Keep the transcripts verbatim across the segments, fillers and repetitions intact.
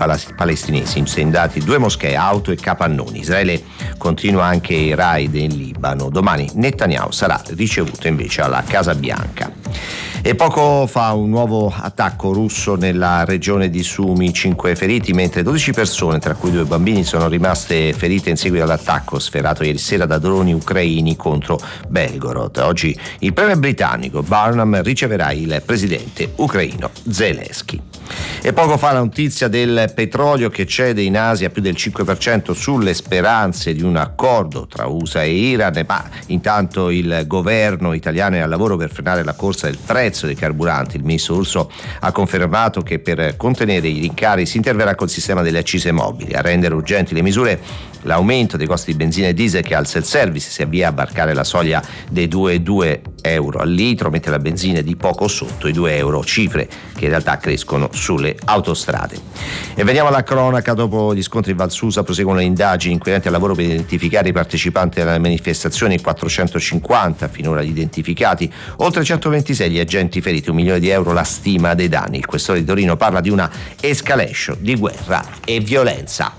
palestinesi, incendiati due moschee, auto e capannoni. Israele continua anche i raid in Libano. Domani Netanyahu sarà ricevuto invece alla Casa Bianca. E poco fa un nuovo attacco russo nella regione di Sumi, cinque feriti, mentre dodici persone, tra cui due bambini, sono rimaste ferite in seguito all'attacco sferato ieri sera da droni ucraini contro Belgorod. Oggi il premier britannico Barnum riceverà il presidente ucraino Zelensky. E poco fa la notizia del petrolio che cede in Asia più del cinque per cento sulle speranze di un accordo tra U S A e Iran, ma intanto il governo italiano è al lavoro per frenare la corsa del prezzo dei carburanti. Il ministro Urso ha confermato che per contenere i rincari si interverrà col sistema delle accise mobili. A rendere urgenti le misure l'aumento dei costi di benzina e diesel, che al self-service si avvia a varcare la soglia dei due virgola due euro al litro, mentre la benzina è di poco sotto i due euro, cifre che in realtà crescono sulle autostrade. E veniamo alla cronaca. Dopo gli scontri in Val Susa proseguono le indagini inquirenti al lavoro per identificare i partecipanti alle manifestazioni, quattrocentocinquanta finora gli identificati, oltre centoventisei gli agenti feriti, un milione di euro la stima dei danni. Il questore di Torino parla di una escalation di guerra e violenza.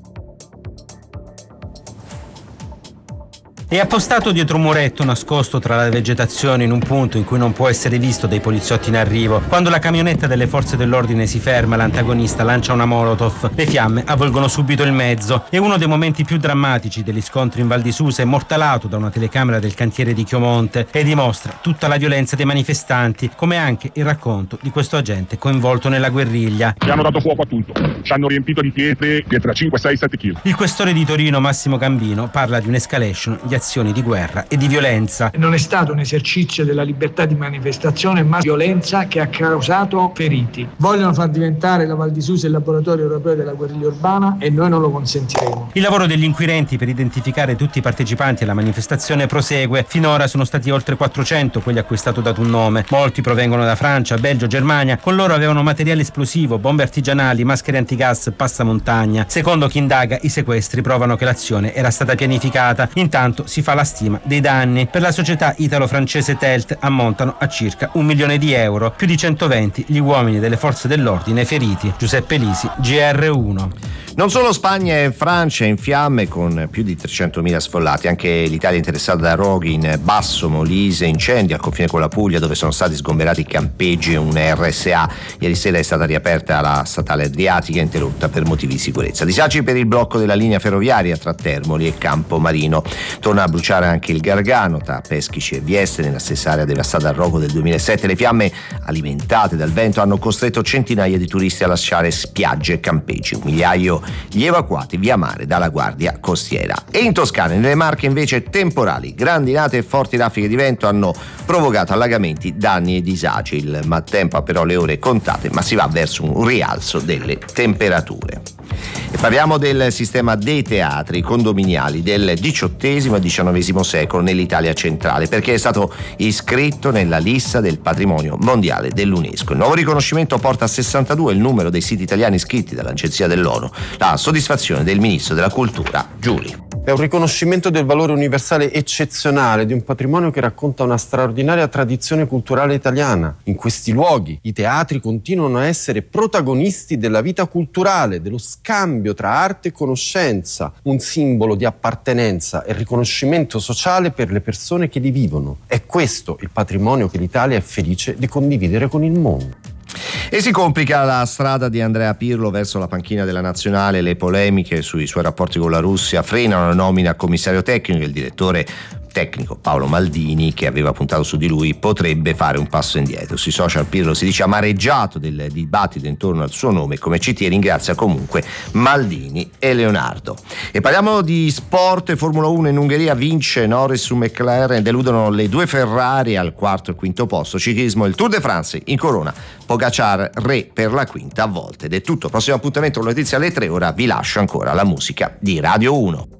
È appostato dietro un muretto nascosto tra la vegetazione in un punto in cui non può essere visto dai poliziotti in arrivo. Quando la camionetta delle forze dell'ordine si ferma, l'antagonista lancia una molotov. Le fiamme avvolgono subito il mezzo. È uno dei momenti più drammatici degli scontri in Val di Susa, immortalato da una telecamera del cantiere di Chiomonte, e dimostra tutta la violenza dei manifestanti, come anche il racconto di questo agente coinvolto nella guerriglia. Ci hanno dato fuoco a tutto, ci hanno riempito di pietre, pietre a cinque, sei, sette chili. Il questore di Torino, Massimo Gambino, parla di un'escalation di azioni di guerra e di violenza. Non è stato un esercizio della libertà di manifestazione, ma violenza che ha causato feriti. Vogliono far diventare la Val di Susa il laboratorio europeo della guerriglia urbana e noi non lo consentiremo. Il lavoro degli inquirenti per identificare tutti i partecipanti alla manifestazione prosegue. Finora sono stati oltre quattrocento quelli a cui è stato dato un nome. Molti provengono da Francia, Belgio, Germania. Con loro avevano materiale esplosivo, bombe artigianali, maschere antigas, passamontagna. Secondo chi indaga, i sequestri provano che l'azione era stata pianificata. Intanto si fa la stima dei danni. Per la società italo-francese Telt ammontano a circa un milione di euro. Più di centoventi gli uomini delle forze dell'ordine feriti. Giuseppe Lisi, G R uno. Non solo Spagna e Francia in fiamme con più di trecentomila sfollati, anche l'Italia è interessata da roghi in Basso Molise, incendi al confine con la Puglia dove sono stati sgomberati campeggi e un R S A. Ieri sera è stata riaperta la statale Adriatica, interrotta per motivi di sicurezza. Disagi per il blocco della linea ferroviaria tra Termoli e Campomarino. Torna a bruciare anche il Gargano tra Peschici e Vieste, nella stessa area devastata dal rogo del duemilasette. Le fiamme alimentate dal vento hanno costretto centinaia di turisti a lasciare spiagge e campeggi. Un migliaio gli evacuati via mare dalla Guardia Costiera. E in Toscana e nelle Marche invece temporali, grandinate e forti raffiche di vento hanno provocato allagamenti, danni e disagi. Il maltempo ha però le ore contate, ma si va verso un rialzo delle temperature. E parliamo del sistema dei teatri condominiali del diciottesimo e diciannovesimo secolo nell'Italia centrale, perché è stato iscritto nella lista del patrimonio mondiale dell'UNESCO. Il nuovo riconoscimento porta a sessantadue il numero dei siti italiani iscritti dall'Agenzia dell'ONU. La soddisfazione del ministro della Cultura, Giuli. È un riconoscimento del valore universale eccezionale di un patrimonio che racconta una straordinaria tradizione culturale italiana. In questi luoghi i teatri continuano a essere protagonisti della vita culturale, dello scambio tra arte e conoscenza, un simbolo di appartenenza e riconoscimento sociale per le persone che li vivono. È questo il patrimonio che l'Italia è felice di condividere con il mondo. E si complica la strada di Andrea Pirlo verso la panchina della nazionale. Le polemiche sui suoi rapporti con la Russia frenano la nomina a commissario tecnico. Il direttore tecnico Paolo Maldini, che aveva puntato su di lui, potrebbe fare un passo indietro. Sui social Pirlo si dice amareggiato del dibattito intorno al suo nome, come C T E ringrazia comunque Maldini e Leonardo. E parliamo di sport. Formula uno in Ungheria, vince Norris su McLaren, deludono le due Ferrari al quarto e quinto posto. Ciclismo, il Tour de France in corona, Pogacar re per la quinta volta. Ed è tutto, prossimo appuntamento con le notizie alle tre. Ora vi lascio ancora la musica di Radio uno.